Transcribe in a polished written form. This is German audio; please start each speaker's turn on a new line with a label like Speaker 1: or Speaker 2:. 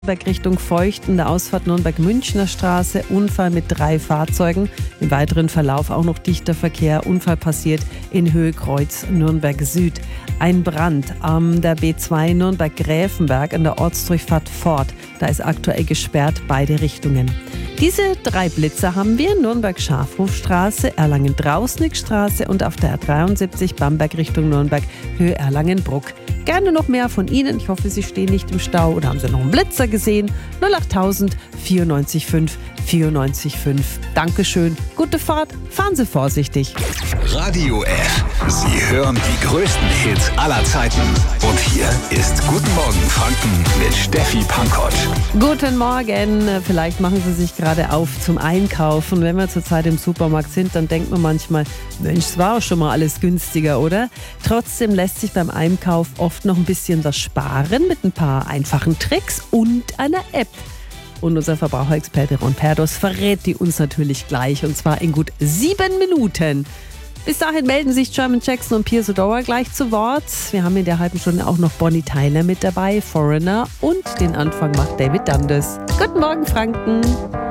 Speaker 1: Nürnberg Richtung Feucht in der Ausfahrt Nürnberg-Münchner Straße. Unfall mit 3 Fahrzeugen. Im weiteren Verlauf auch noch dichter Verkehr. Unfall passiert in Höhe Kreuz Nürnberg Süd. Ein Brand an der B2 Nürnberg-Gräfenberg an der Ortsdurchfahrt Fort. Da ist aktuell gesperrt, beide Richtungen. Diese 3 Blitzer haben wir: Nürnberg-Schafhofstraße, Erlangen-Drausnickstraße und auf der R73 Bamberg Richtung Nürnberg, Höhe Erlangen-Bruck. Gerne noch mehr von Ihnen. Ich hoffe, Sie stehen nicht im Stau oder haben Sie noch einen Blitzer gesehen? 08000 94 5 94 5. Dankeschön. Gute Fahrt. Fahren Sie vorsichtig.
Speaker 2: Radio F. Sie hören die größten Hits aller Zeiten. Und hier ist Guten Morgen Franken mit Steffi Pankott.
Speaker 1: Guten Morgen. Vielleicht machen Sie sich gerade auf zum Einkaufen. Wenn wir zurzeit im Supermarkt sind, dann denkt man manchmal, Mensch, es war auch schon mal alles günstiger, oder? Trotzdem lässt sich beim Einkauf oft noch ein bisschen was sparen mit ein paar einfachen Tricks und einer App. Und unser Verbraucherexperte Ron Perdos verrät die uns natürlich gleich, und zwar in gut 7 Minuten. Bis dahin melden sich German Jackson und Piers Odora gleich zu Wort. Wir haben in der halben Stunde auch noch Bonnie Tyler mit dabei, Foreigner, und den Anfang macht David Dundas. Guten Morgen, Franken.